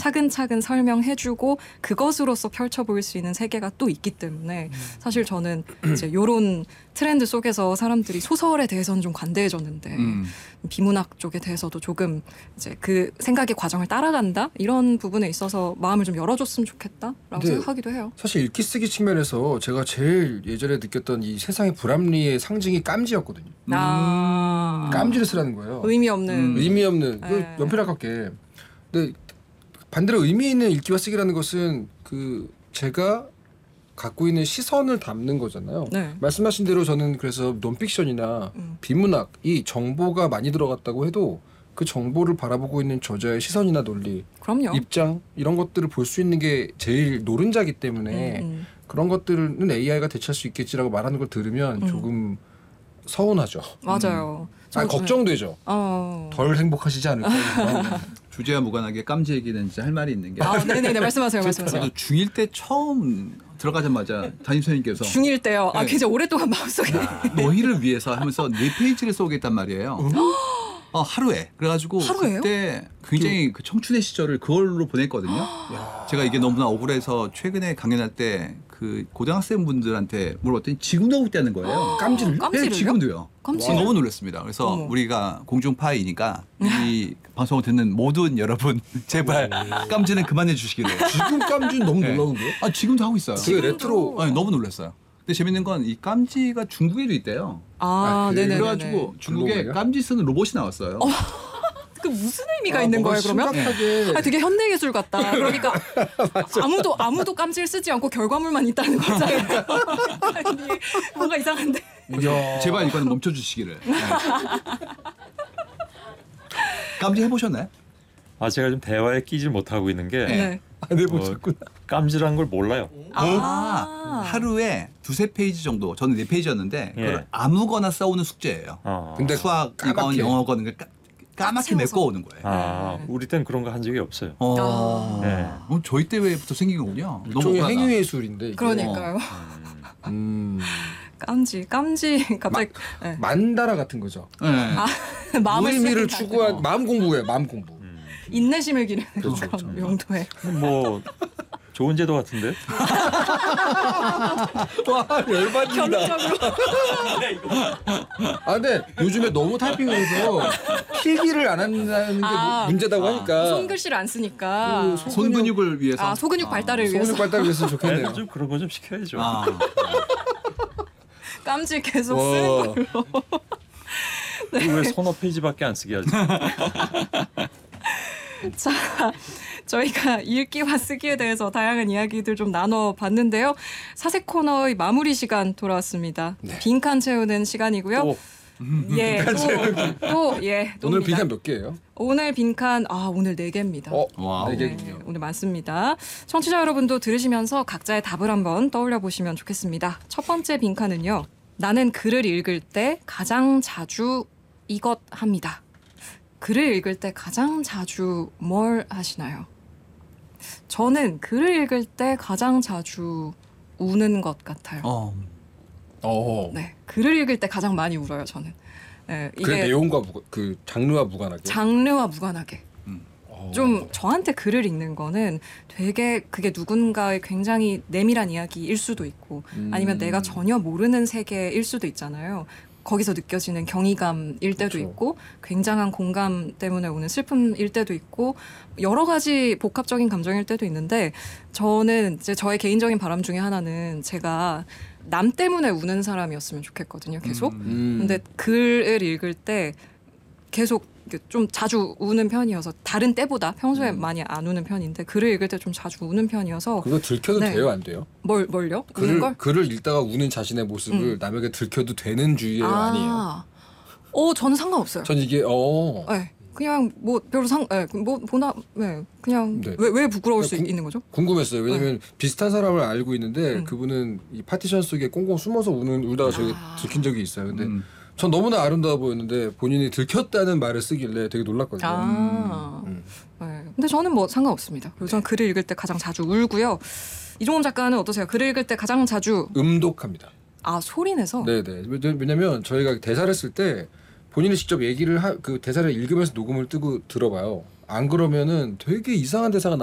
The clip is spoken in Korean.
차근차근 설명해주고 그것으로서 펼쳐 보일 수 있는 세계가 또 있기 때문에 사실 저는 이제 이런 트렌드 속에서 사람들이 소설에 대해서는 좀 관대해졌는데 비문학 쪽에 대해서도 조금 이제 그 생각의 과정을 따라간다 이런 부분에 있어서 마음을 좀 열어줬으면 좋겠다라고 생각하기도 해요. 사실 읽기 쓰기 측면에서 제가 제일 예전에 느꼈던 이 세상의 불합리의 상징이 깜지였거든요. 깜지를 쓰라는 거예요. 의미 없는 그 연필 아깝게. 근데 반대로 의미 있는 읽기와 쓰기라는 것은 그 제가 갖고 있는 시선을 담는 거잖아요. 네. 말씀하신 대로 저는 그래서 논픽션이나 비문학이 정보가 많이 들어갔다고 해도 그 정보를 바라보고 있는 저자의 시선이나 논리, 그럼요. 입장 이런 것들을 볼 수 있는 게 제일 노른자기 때문에 그런 것들은 AI가 대체할 수 있겠지라고 말하는 걸 들으면 조금 서운하죠. 맞아요. 걱정되죠. 덜 행복하시지 않을까. 주제와 무관하게 깜지 얘기는 진짜 할 말이 있는 게. 네네네 말씀하세요. 저도 중1 때 처음 들어가자마자 담임선생님께서 중1 때요. 네. 굉장히 오랫동안 마음속에. 너희를 위해서 하면서 4페이지를 쏘겠단 말이에요. 하루에. 그래가지고 하루에요? 그때 굉장히 그 청춘의 시절을 그걸로 보냈거든요. 제가 이게 너무나 억울해서 최근에 강연할 때 그 고등학생분들한테 물어봤더니 지금도 하고 있다는 거예요. 깜지를? 깜지를요? 네, 지금도요. 깜지요? 너무 놀랐습니다. 그래서 어머. 우리가 공중파이니까 이 방송을 듣는 모든 여러분 제발 깜지는 그만해 주시기를. 지금 깜지는 너무 놀라운데요? 지금도 하고 있어요. 되게 레트로. 너무 놀랐어요. 근데 재밌는 건 이 깜지가 중국에도 있대요. 네네. 그래가지고 중국에 글로벌이요? 깜지 쓰는 로봇이 나왔어요. 그 무슨 의미가 있는 거예요 그러면? 심각하게. 되게 현대 예술 같다. 그러니까 아무도 깜지를 쓰지 않고 결과물만 있다는 거잖아요. 아니, 뭔가 이상한데. 제발 이거는 멈춰주시기를. 네. 깜지 해보셨나요? 제가 좀 대화에 끼질 못하고 있는 게 네. 안 해보셨구나. 깜지라는 걸 몰라요. 하루에 2-3페이지 정도, 저는 4페이지였는데 그걸 아무거나 써오는 숙제예요. 근데 수학, 이건 까맣게. 영어거든. 까맣게 메꿔오는 거예요. 우리 땐 그런 거 한 적이 없어요. 네. 저희 때부터 생긴 거군요. 일종의 너무 행위예술인데 이게. 그러니까요. 깜지 갑자기 만다라 같은 거죠. 네. 마음을 무의미를 쓰는 추구한 마음 공부예요. 마음 공부. 인내심을 기르는 그렇죠, 그런 그렇죠. 용도에. 뭐 좋은 제도 같은데? 와 열받는다. 결론적으로 근데 요즘에 너무 타이핑해서 필기를 안 한다는 게 문제다고 하니까. 손글씨를 안 쓰니까. 손근육을 위해서. 소근육 발달을 위해서. 소근육 발달을 위해서 좋겠네요. 애들 좀 그런 거 좀 시켜야죠. 깜지 계속 쓰는 걸로. 왜 서너 페이지밖에 안 쓰게 하지? 자, 저희가 읽기와 쓰기에 대해서 다양한 이야기들 좀 나눠봤는데요. 사색 코너의 마무리 시간 돌아왔습니다. 네. 빈칸 채우는 시간이고요. 또 오늘 빈칸 몇 개예요? 오늘 빈칸 오늘 4개입니다. 와우. 네 개군요. 오늘 많습니다. 청취자 여러분도 들으시면서 각자의 답을 한번 떠올려 보시면 좋겠습니다. 첫 번째 빈칸은요. 나는 글을 읽을 때 가장 자주 이것 합니다. 글을 읽을 때 가장 자주 뭘 하시나요? 저는 글을 읽을 때 가장 자주 우는 것 같아요. 네, 글을 읽을 때 가장 많이 울어요. 저는. 네, 그 내용과 그 장르와 무관하게. 장르와 무관하게. 좀 저한테 글을 읽는 거는 되게 그게 누군가의 굉장히 내밀한 이야기일 수도 있고 아니면 내가 전혀 모르는 세계일 수도 있잖아요. 거기서 느껴지는 경이감일 때도 있고 굉장한 공감 때문에 오는 슬픔일 때도 있고 여러 가지 복합적인 감정일 때도 있는데 저는 이제 저의 개인적인 바람 중에 하나는 제가 남 때문에 우는 사람이었으면 좋겠거든요. 계속. 근데 글을 읽을 때 계속 좀 자주 우는 편이어서 다른 때보다 평소에 많이 안 우는 편인데 글을 읽을 때 좀 자주 우는 편이어서 그거 들켜도 돼요, 안 돼요? 뭘요? 우는 걸? 글을 읽다가 우는 자신의 모습을 남에게 들켜도 되는 주의가 아니에요. 저는 상관없어요. 전 이게 네. 그냥 뭐 별로 그냥 네. 왜 부끄러울 수 있는 거죠? 궁금했어요. 왜냐면 비슷한 사람을 알고 있는데 그분은 이 파티션 속에 꽁꽁 숨어서 울다가 저희 들킨 적이 있어요. 근데 전 너무나 아름다워 보였는데 본인이 들켰다는 말을 쓰길래 되게 놀랐거든요. 네. 근데 저는 뭐 상관없습니다. 그리고 저는 글을 읽을 때 가장 자주 울고요. 이종훈 작가는 어떠세요? 글을 읽을 때 가장 자주 음독합니다. 소리 내서? 네네. 왜냐면 저희가 대사를 쓸 때 본인이 직접 얘기를 그 대사를 읽으면서 녹음을 뜨고 들어봐요. 안 그러면은 되게 이상한 대사가